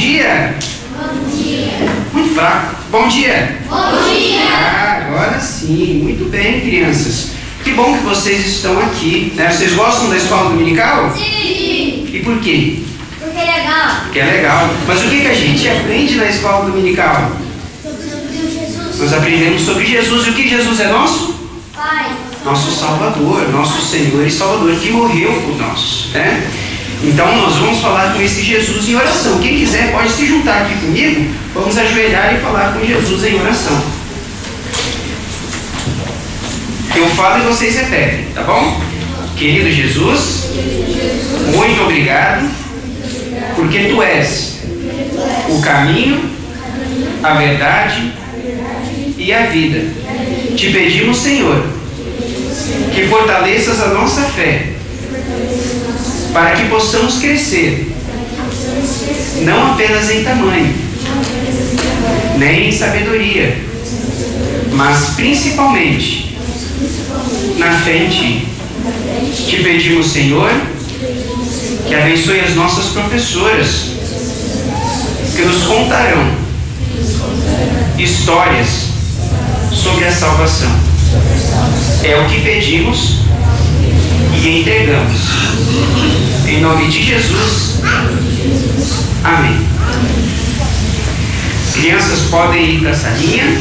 dia. Bom dia. Muito fraco. Bom dia. Bom dia. Agora sim. Muito bem, crianças. Que bom que vocês estão aqui, né? Vocês gostam da escola dominical? Sim. E por quê? Porque é legal. Porque é legal. Mas o que a gente aprende na escola dominical? Sobre Jesus. Nós aprendemos sobre Jesus. E o que Jesus é nosso? Pai. Nosso Salvador, nosso Senhor e Salvador, que morreu por nós, né? Então nós vamos falar com esse Jesus em oração. Quem quiser pode se juntar aqui comigo. Vamos ajoelhar e falar com Jesus em oração. Eu falo e vocês repetem, tá bom? Querido Jesus, muito obrigado, porque Tu és o caminho, a verdade e a vida. Te pedimos, Senhor, que fortaleças a nossa fé, para que possamos crescer, não apenas em tamanho, nem em sabedoria, mas principalmente na fé em Ti. Te pedimos, Senhor, que abençoe as nossas professoras, que nos contarão histórias sobre a salvação. É o que pedimos e entregamos. Em nome de Jesus. Amém. Crianças podem ir para a salinha.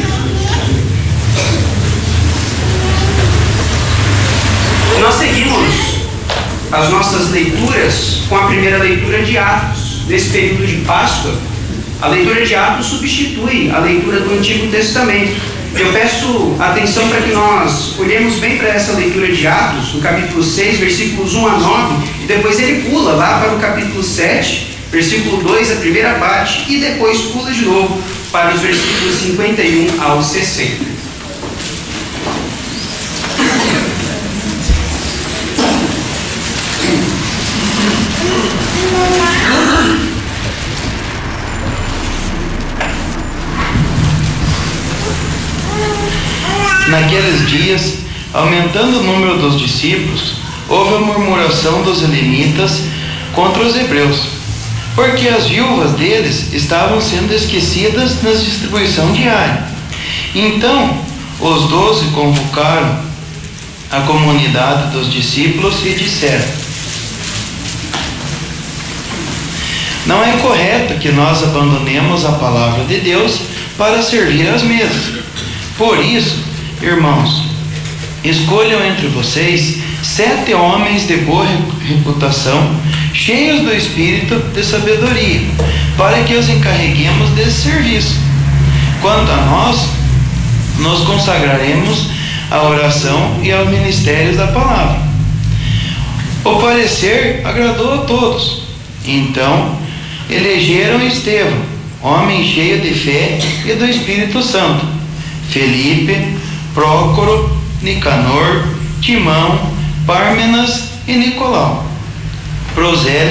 Nós seguimos as nossas leituras com a primeira leitura de Atos. Nesse período de Páscoa, a leitura de Atos substitui a leitura do Antigo Testamento. Eu peço atenção para que nós olhemos bem para essa leitura de Atos, no capítulo 6, versículos 1 a 9, e depois ele pula lá para o capítulo 7, versículo 2, a primeira parte, e depois pula de novo para os versículos 51 ao 60. Naqueles dias, aumentando o número dos discípulos, houve a murmuração dos helenitas contra os hebreus, porque as viúvas deles estavam sendo esquecidas na distribuição diária. Então, os 12 convocaram a comunidade dos discípulos e disseram: não é correto que nós abandonemos a palavra de Deus para servir às mesas. Por isso, irmãos, escolham entre vocês 7 homens de boa reputação, cheios do espírito de sabedoria, para que os encarreguemos desse serviço. Quanto a nós, nos consagraremos à oração e aos ministérios da palavra. O parecer agradou a todos. Então, elegeram Estevão, homem cheio de fé e do Espírito Santo, Felipe, Prócoro, Nicanor, Timão, Pármenas e Nicolau, Prosélio